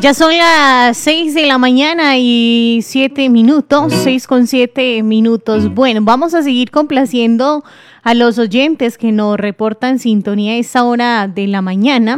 Ya son las 6 de la mañana y 7 minutos, 6:07. Bueno, vamos a seguir complaciendo a los oyentes que nos reportan sintonía a esta hora de la mañana.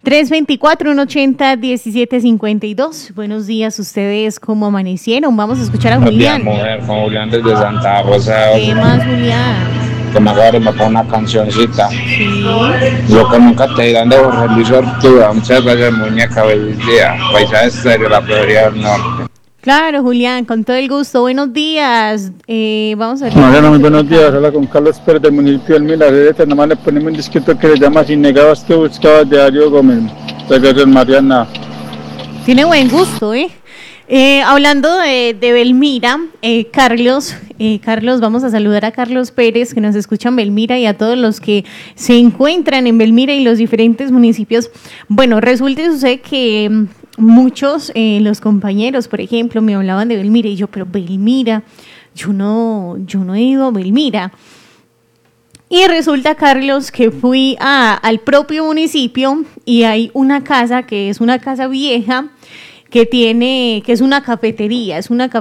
324-180-1752. Buenos días, ustedes, ¿cómo amanecieron? Vamos a escuchar a Julián. Mujer, con Julián desde Santa Rosa. ¿Qué más, Julián? Que me agarre y me ponga una cancioncita. Sí. Lo que nunca te dirán de Jorge Luis Ortúa. Muchas gracias, muñeca. Feliz día. Paisa Estéreo, la Prioridad del Norte. Claro, Julián, con todo el gusto. Buenos días. Vamos a ver. Mariana, muy buenos días. Habla con Carlos Pérez del municipio del Milarete. Nada más le ponemos un disquito que se llama Sin Negadas que buscaba de Darío Gómez. Muchas gracias, Mariana. Tiene buen gusto, ¿eh? Hablando de Belmira, Carlos, vamos a saludar a Carlos Pérez, que nos escucha en Belmira, y a todos los que se encuentran en Belmira y los diferentes municipios. Bueno, resulta y sucede que muchos, los compañeros, por ejemplo, me hablaban de Belmira, y yo, pero Belmira, yo no he ido a Belmira. Y resulta, Carlos, que fui al propio municipio y hay una casa que es una casa vieja, que es una cafetería,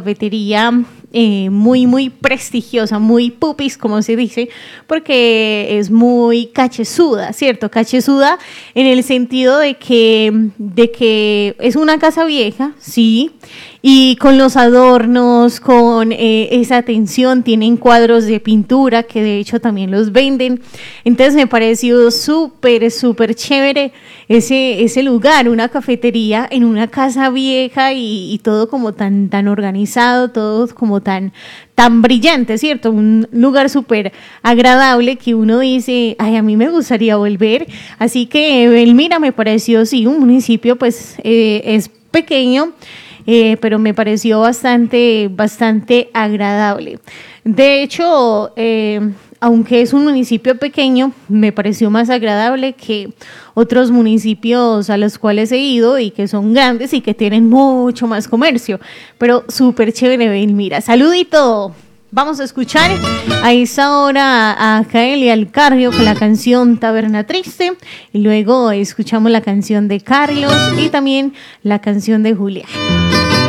muy, muy prestigiosa, muy pupis, como se dice, porque es muy cachezuda, ¿cierto? Cachezuda en el sentido de que es una casa vieja, sí, y con los adornos, con esa atención, tienen cuadros de pintura que de hecho también los venden. Entonces me pareció súper, súper chévere ese lugar, una cafetería en una casa vieja y todo como tan organizado, todo como tan brillante, ¿cierto? Un lugar súper agradable que uno dice, ay, a mí me gustaría volver. Así que Belmira me pareció, sí, un municipio, pues es pequeño, pero me pareció bastante agradable. De hecho, aunque es un municipio pequeño, me pareció más agradable que otros municipios a los cuales he ido y que son grandes y que tienen mucho más comercio. Pero súper chévere, Belmira. ¡Saludito! Vamos a escuchar a esa hora a Kaeli Alcarrio con la canción Taberna Triste, y luego escuchamos la canción de Carlos y también la canción de Julián.